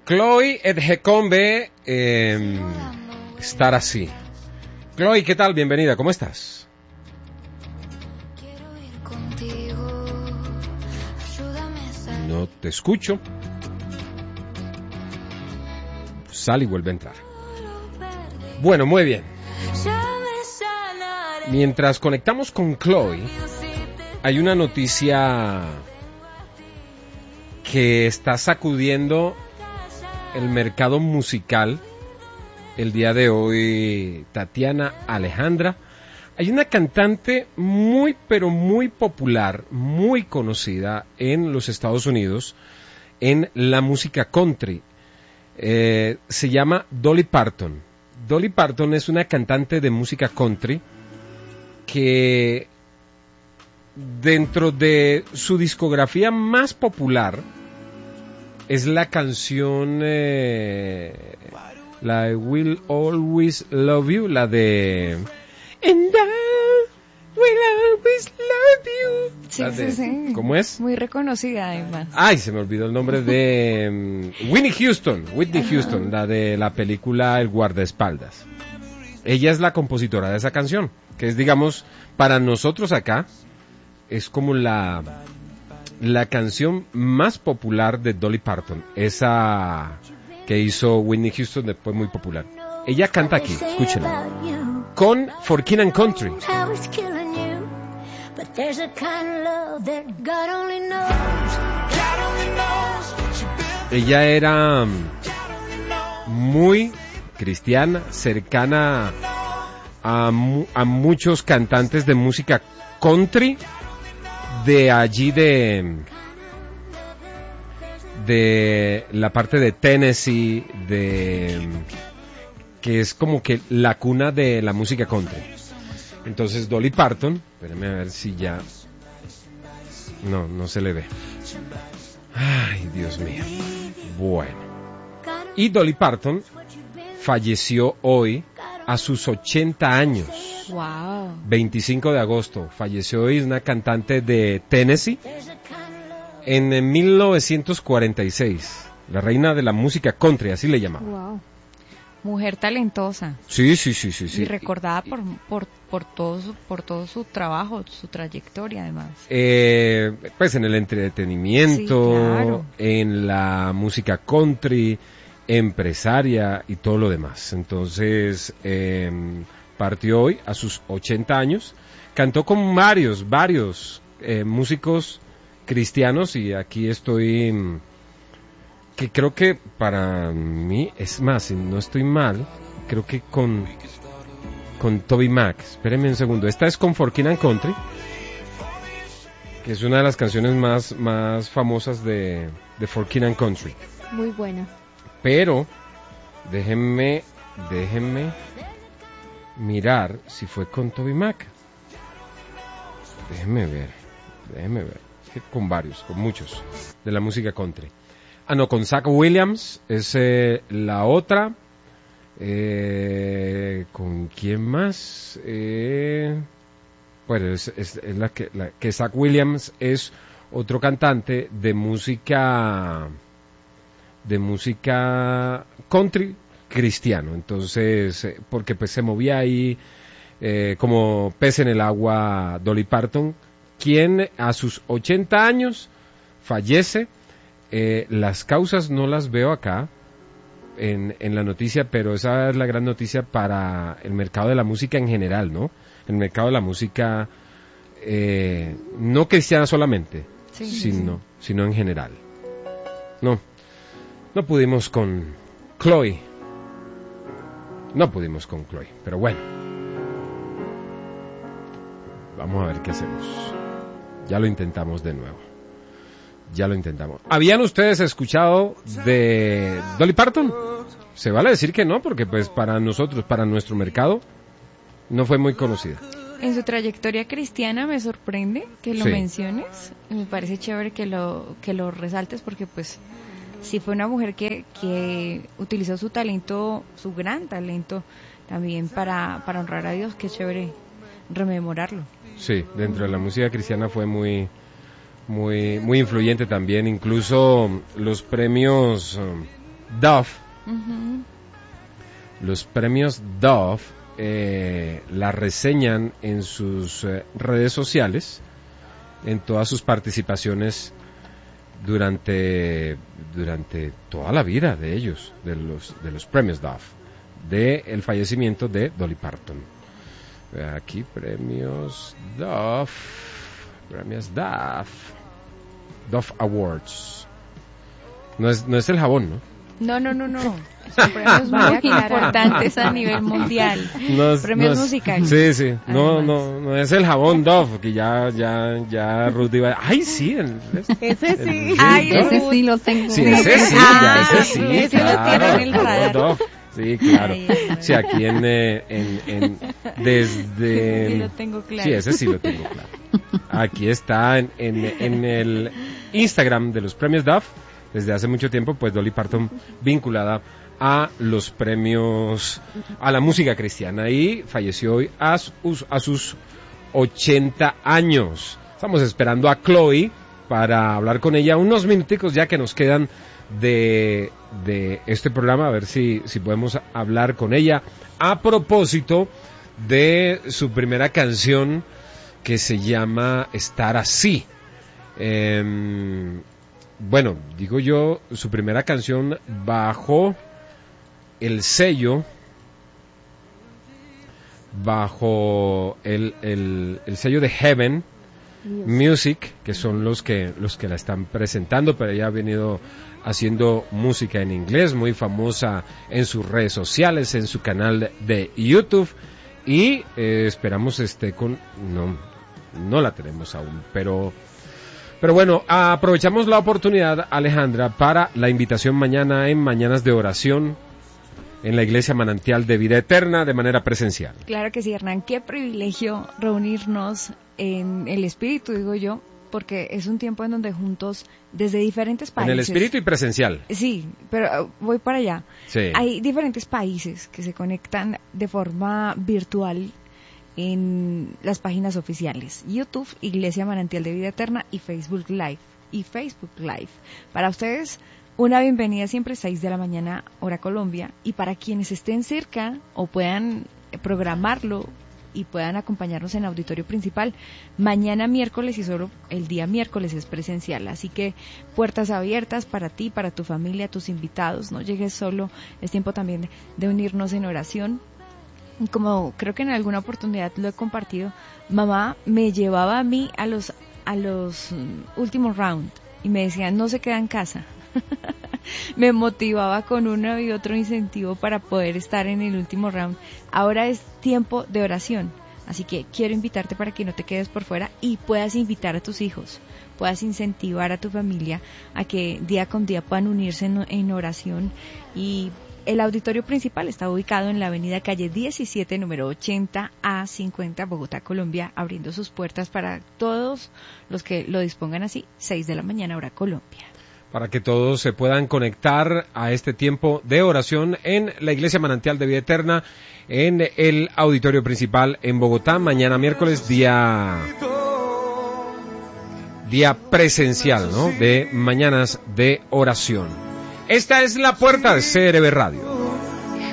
Chloe et Hecombe, estar así. Chloe, ¿qué tal? Bienvenida, ¿cómo estás? No te escucho. Sal y vuelve a entrar. Bueno, muy bien. Mientras conectamos con Chloe, hay una noticia que está sacudiendo el mercado musical el día de hoy. Tatiana Alejandra, hay una cantante muy pero muy popular, muy conocida en los Estados Unidos en la música country. Se llama Dolly Parton. Dolly Parton es una cantante de música country que dentro de su discografía más popular es la canción la Will Always Love You, la de And I Will Always Love You. Sí, De, sí. ¿Cómo es? Muy reconocida además. Ay, se me olvidó el nombre de Whitney Houston, la de la película El guardaespaldas. Ella es la compositora de esa canción, que es, digamos, para nosotros acá, es como la canción más popular de Dolly Parton, esa que hizo Whitney Houston, después muy popular. Ella canta aquí, escúchenla, con For King and Country. Ella era muy cristiana, cercana a muchos cantantes de música country de allí de la parte de Tennessee, que es como que la cuna de la música country. Entonces Dolly Parton, espérame a ver si ya no se le ve. Ay, Dios mío. Bueno. Y Dolly Parton falleció hoy a sus 80 años. Wow. 25 de agosto. Falleció hoy, es una cantante de Tennessee. En 1946. La reina de la música country, así le llamaban. Wow. Mujer talentosa. Sí. Y recordada por todo su trabajo, su trayectoria además. Pues en el entretenimiento, sí, claro, en la música country, empresaria y todo lo demás. Entonces, partió hoy a sus 80 años. Cantó con varios músicos cristianos, y aquí estoy, que creo que para mí, es más, si no estoy mal, creo que con Toby Mac. Espérenme un segundo. Esta es con For King and Country, que es una de las canciones más famosas de For King and Country. muy buena. Pero déjenme mirar si fue con Toby Mac. Déjenme ver. Es que con muchos de la música country. Ah, no, con Zach Williams es la otra. ¿Con quién más? Bueno, es la que Zach Williams es otro cantante de música country cristiano. Entonces, porque pues se movía ahí como pez en el agua Dolly Parton, quien a sus 80 años fallece. Las causas no las veo acá en la noticia, pero esa es la gran noticia para el mercado de la música en general, ¿no? El mercado de la música no cristiana solamente, sino en general. No pudimos con Chloe. Pero bueno. Vamos a ver qué hacemos. Ya lo intentamos de nuevo. ¿Habían ustedes escuchado de Dolly Parton? Se vale decir que no, porque pues para nosotros, para nuestro mercado, no fue muy conocida. En su trayectoria cristiana me sorprende que lo menciones. Me parece chévere que lo resaltes, porque pues sí fue una mujer que utilizó su talento, su gran talento, también para honrar a Dios. Qué chévere rememorarlo. Sí, dentro de la música cristiana fue muy influyente también. Incluso los premios Dove. Ujú. Los premios Dove la reseñan en sus redes sociales, en todas sus participaciones durante toda la vida de ellos, de los premios Dove, de el fallecimiento de Dolly Parton. Aquí premios Dove Awards. No es el jabón, ¿no? No. Son premios muy importantes a nivel mundial. Premios musicales. Sí. No es el jabón Dove, que ya Ruth iba. Ay, sí. Ese sí. Ay, Dove. ese sí lo tengo. Sí, ese sí, Ese lo tiene en el radar. Dove. Sí, claro. Ay. Sí, aquí desde... Sí, lo tengo claro. Sí, ese sí lo tengo claro. Aquí está en el Instagram de los premios Dove. Desde hace mucho tiempo, pues Dolly Parton vinculada a los premios, a la música cristiana, y falleció hoy a sus 80 años. Estamos esperando a Chloe para hablar con ella unos minuticos ya que nos quedan de este programa, a ver si podemos hablar con ella a propósito de su primera canción, que se llama Estar Así. Bueno, digo yo, su primera canción bajo el sello, el sello de Heaven Music, que son los que la están presentando, pero ella ha venido haciendo música en inglés, muy famosa en sus redes sociales, en su canal de YouTube, y esperamos no la tenemos aún, pero bueno, aprovechamos la oportunidad, Alejandra, para la invitación mañana en Mañanas de Oración en la Iglesia Manantial de Vida Eterna de manera presencial. Claro que sí, Hernán. Qué privilegio reunirnos en el espíritu, digo yo, porque es un tiempo en donde juntos, desde diferentes países... En el espíritu y presencial. Sí, pero voy para allá. Sí. Hay diferentes países que se conectan de forma virtual en las páginas oficiales: YouTube, Iglesia Manantial de Vida Eterna, y Facebook Live. Para ustedes, una bienvenida siempre, 6 de la mañana, hora Colombia, y para quienes estén cerca o puedan programarlo y puedan acompañarnos en auditorio principal, mañana miércoles, y solo el día miércoles es presencial, así que puertas abiertas para ti, para tu familia, tus invitados. No llegues solo, es tiempo también de unirnos en oración. Como creo que en alguna oportunidad lo he compartido, mamá me llevaba a mí a los últimos round y me decía: no se queda en casa. Me motivaba con uno y otro incentivo para poder estar en el último round. Ahora es tiempo de oración, así que quiero invitarte para que no te quedes por fuera y puedas invitar a tus hijos, puedas incentivar a tu familia a que día con día puedan unirse en oración. Y el auditorio principal está ubicado en la avenida Calle 17, número 80 a 50, Bogotá, Colombia, abriendo sus puertas para todos los que lo dispongan así, 6 de la mañana, hora Colombia. Para que todos se puedan conectar a este tiempo de oración en la Iglesia Manantial de Vida Eterna, en el auditorio principal en Bogotá, mañana miércoles, día presencial, ¿no?, de Mañanas de Oración. Esta es la puerta de CRB Radio.